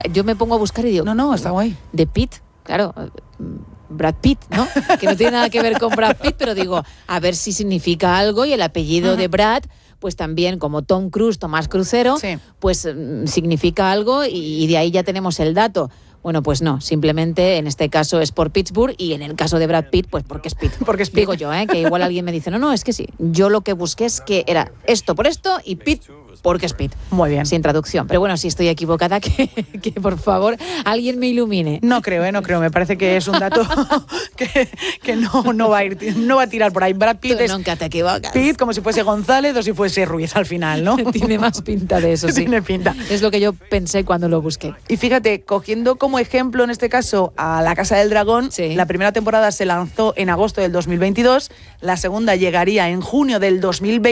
Yo me pongo a buscar y digo... No, está guay. De Pitt, claro... Brad Pitt, ¿no? Que no tiene nada que ver con Brad Pitt, pero digo, a ver si significa algo, y el apellido de Brad, pues también como Tom Cruise, Tomás Crucero, pues significa algo, y de ahí ya tenemos el dato. Bueno, pues no, simplemente en este caso es por Pittsburgh, y en el caso de Brad Pitt, pues porque es Pitt. Porque es Pitt. Digo yo, que igual alguien me dice, no, es que sí. Yo lo que busqué es que era esto por esto y Pitt porque es Pitt. Muy bien. Sin traducción. Pero bueno, si estoy equivocada, que por favor alguien me ilumine. No creo. Me parece que es un dato que no va a tirar por ahí. Brad Pitt Tú es nunca te equivocas. Pitt, como si fuese González o si fuese Ruiz al final, ¿no? Tiene más pinta de eso, sí. Tiene pinta. Es lo que yo pensé cuando lo busqué. Y fíjate, cogiendo como ejemplo en este caso a La Casa del Dragón, la primera temporada se lanzó en agosto del 2022, la segunda llegaría en junio del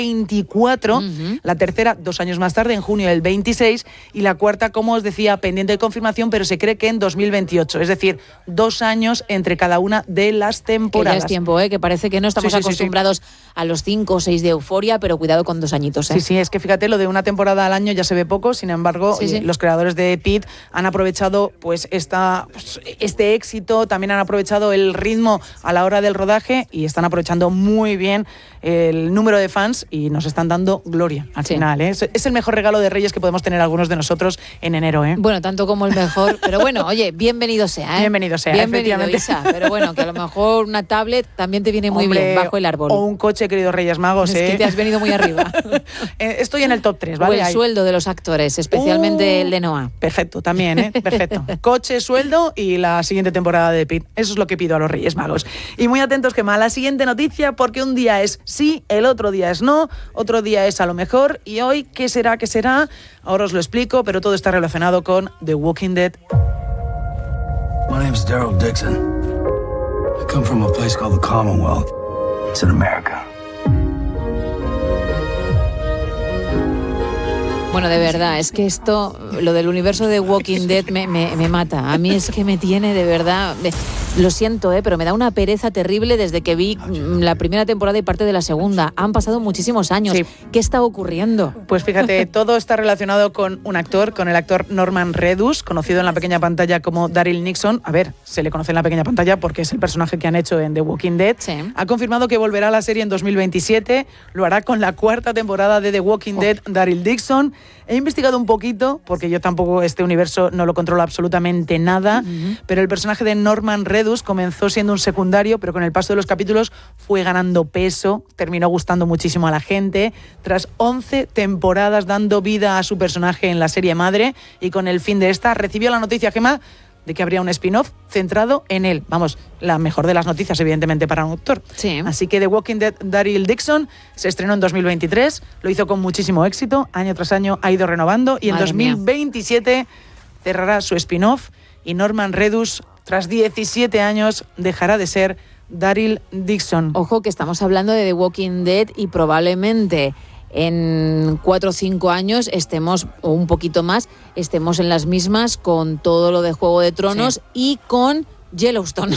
2024, la tercera 2 años más tarde, en junio del 26, y la cuarta, como os decía, pendiente de confirmación, pero se cree que en 2028, es decir, 2 años entre cada una de las temporadas. Que ya es tiempo, que parece que no estamos acostumbrados a los 5 o 6 de Euforia, pero cuidado con 2 añitos. Sí, es que fíjate, lo de una temporada al año ya se ve poco, sin embargo, los creadores de Pitt han aprovechado pues este éxito, también han aprovechado el ritmo a la hora del rodaje y están aprovechando muy bien el número de fans y nos están dando gloria al final. Es el mejor regalo de Reyes que podemos tener algunos de nosotros en enero. Bueno, tanto como el mejor, pero bueno, oye, bienvenido sea. Bienvenido sea, efectivamente. Isa, pero bueno, que a lo mejor una tablet también te viene muy bien bajo el árbol. O un coche, queridos Reyes Magos. Es que te has venido muy arriba. Estoy en el top 3, ¿vale? O el sueldo de los actores, especialmente el de Noah. Perfecto, también, perfecto. Coche, sueldo y la siguiente temporada de Pitt. Eso es lo que pido a los Reyes Magos. Y muy atentos, Gemma, a la siguiente noticia, porque un día es sí, el otro día es no, otro día es a lo mejor, y hoy, ¿qué será? Ahora os lo explico, pero todo está relacionado con The Walking Dead. My name's Daryl Dixon. I come from a place called the Commonwealth. It's in America. Bueno, de verdad, es que esto, lo del universo de Walking Dead me mata. A mí es que me tiene de verdad... Lo siento, pero me da una pereza terrible desde que vi la primera temporada y parte de la segunda. Han pasado muchísimos años. Sí. ¿Qué está ocurriendo? Pues fíjate, todo está relacionado con un actor, con el actor Norman Reedus, conocido en la pequeña pantalla como Daryl Dixon. A ver, se le conoce en la pequeña pantalla porque es el personaje que han hecho en The Walking Dead. Sí. Ha confirmado que volverá a la serie en 2027. Lo hará con la 4ª temporada de The Walking Dead, Daryl Dixon. He investigado un poquito, porque yo tampoco este universo no lo controlo absolutamente nada, pero el personaje de Norman Reedus comenzó siendo un secundario, pero con el paso de los capítulos fue ganando peso, terminó gustando muchísimo a la gente. Tras 11 temporadas dando vida a su personaje en la serie madre, y con el fin de esta, recibió la noticia, Gemma, de que habría un spin-off centrado en él. Vamos, la mejor de las noticias, evidentemente, para un actor. Sí. Así que The Walking Dead, Daryl Dixon, se estrenó en 2023, lo hizo con muchísimo éxito, año tras año ha ido renovando, y en 2027 cerrará su spin-off, y Norman Reedus, tras 17 años, dejará de ser Daryl Dixon. Ojo, que estamos hablando de The Walking Dead y probablemente en 4 o 5 años estemos, o un poquito más, estemos en las mismas con todo lo de Juego de Tronos y con Yellowstone.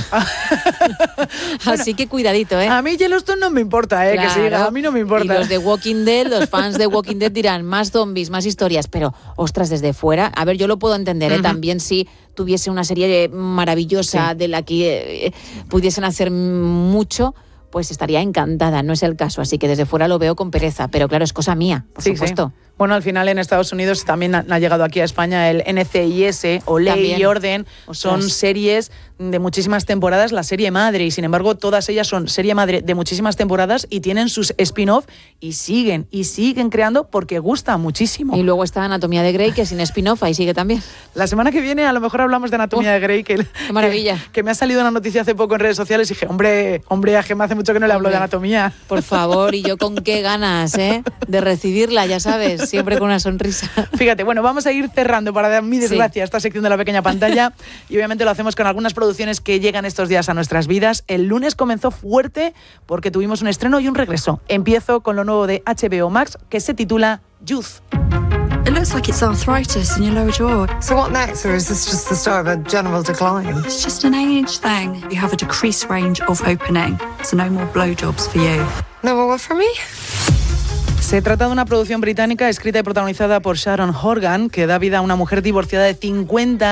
Así que cuidadito, A mí Yellowstone no me importa, claro, que siga, a mí no me importa. Y los de Walking Dead, los fans de Walking Dead dirán, más zombies, más historias, pero, ostras, desde fuera, a ver, yo lo puedo entender, también si tuviese una serie maravillosa de la que pudiesen hacer mucho, pues estaría encantada, no es el caso, así que desde fuera lo veo con pereza, pero claro, es cosa mía, por supuesto. Sí. Bueno, al final en Estados Unidos también ha llegado aquí a España el NCIS o Ley también. y Orden. Son series de muchísimas temporadas, la serie madre, y sin embargo todas ellas son serie madre de muchísimas temporadas y tienen sus spin-off y siguen creando porque gusta muchísimo. Y luego está Anatomía de Grey, que sin spin-off ahí sigue también. La semana que viene a lo mejor hablamos de Anatomía de Grey, qué maravilla. Que me ha salido una noticia hace poco en redes sociales y dije, hombre, a Gemma hace mucho que no le hablo de anatomía. Por favor, y yo con qué ganas, de recibirla, ya sabes, siempre con una sonrisa. Fíjate, bueno, vamos a ir cerrando para dar mi desgracia esta sección de la pequeña pantalla y obviamente lo hacemos con algunas producciones que llegan estos días a nuestras vidas. El lunes comenzó fuerte porque tuvimos un estreno y un regreso. Empiezo con lo nuevo de HBO Max que se titula Youth. It looks like it's arthritis in your lower jaw. So what next, or is this just the start of a general decline? It's just an age thing. You have a decreased range of opening, so no more blowjobs for you. No more what for me? Se trata de una producción británica escrita y protagonizada por Sharon Horgan, que da vida a una mujer divorciada de 50